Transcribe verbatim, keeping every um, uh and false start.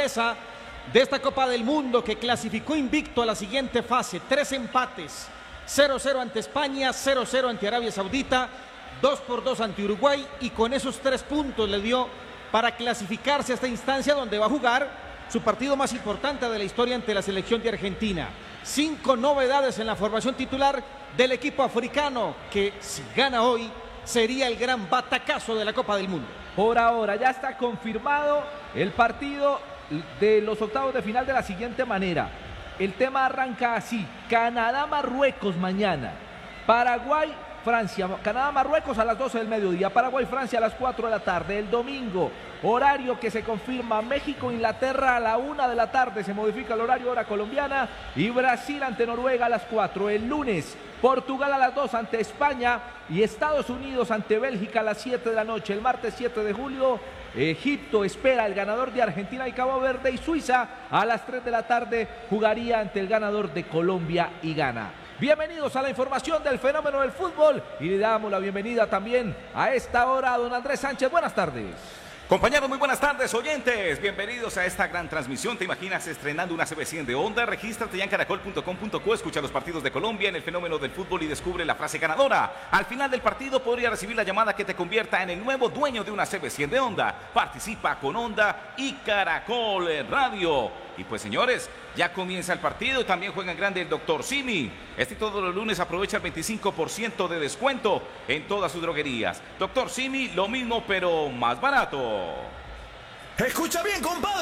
sorpresa de esta Copa del Mundo que clasificó invicto a la siguiente fase. Tres empates, cero cero ante España, cero cero ante Arabia Saudita, dos por dos ante Uruguay, y con esos tres puntos le dio para clasificarse a esta instancia donde va a jugar su partido más importante de la historia ante la selección de Argentina. Cinco novedades en la formación titular del equipo africano que, si gana hoy, sería el gran batacazo de la Copa del Mundo. Por ahora ya está confirmado el partido de los octavos de final de la siguiente manera. El tema arranca así: Canadá-Marruecos mañana, Paraguay-Francia, Canadá-Marruecos a las doce del mediodía, Paraguay-Francia a las cuatro de la tarde. El domingo, horario que se confirma: México-Inglaterra a la una de la tarde, se modifica el horario hora colombiana, y Brasil ante Noruega a las cuatro. El lunes, Portugal a las dos ante España, y Estados Unidos ante Bélgica a las siete de la noche. El martes siete de julio, Egipto espera el ganador de Argentina y Cabo Verde, y Suiza a las tres de la tarde jugaría ante el ganador de Colombia y Ghana. Bienvenidos a la información del fenómeno del fútbol, y le damos la bienvenida también a esta hora a don Andrés Sánchez. Buenas tardes. Compañeros, muy buenas tardes, oyentes. Bienvenidos a esta gran transmisión. ¿Te imaginas estrenando una C B cien de Onda? Regístrate ya en caracol punto com punto co, escucha los partidos de Colombia en el fenómeno del fútbol y descubre la frase ganadora. Al final del partido podría recibir la llamada que te convierta en el nuevo dueño de una C B cien de Onda. Participa con Onda y Caracol Radio. Y pues, señores, ya comienza el partido y también juega en grande el doctor Simi. Este y todos los lunes aprovecha el veinticinco por ciento de descuento en todas sus droguerías. doctor Simi, lo mismo pero más barato. Escucha bien, compadre.